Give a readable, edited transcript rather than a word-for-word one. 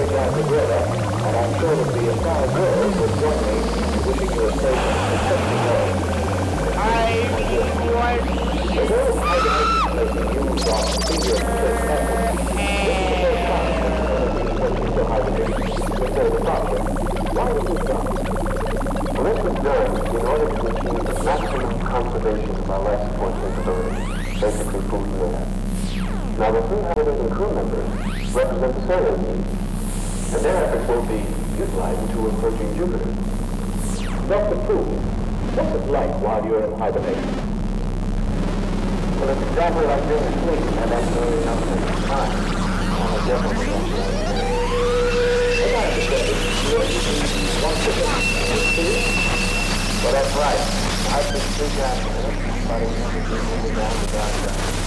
glad to hear that, and I'm sure that the entire world will join me in wishing you a safe and successful voyage. The world hibernation placing used on previous space methods, this is the first time that humanity went into hibernation before departure. Why did we stop? Well, it's observed in order to achieve maximum conservation of our life support capability, basically food and air. Now, the 300 crew members represent the sailors' needs, and their efforts will be utilized to approaching Jupiter. Dr. Poole, what's it like while you're in hibernation? Well, it's exactly like being asleep and that's really enough time. On a different level. Well, that's right. I've been sleeping after minutes, but I never been moving down the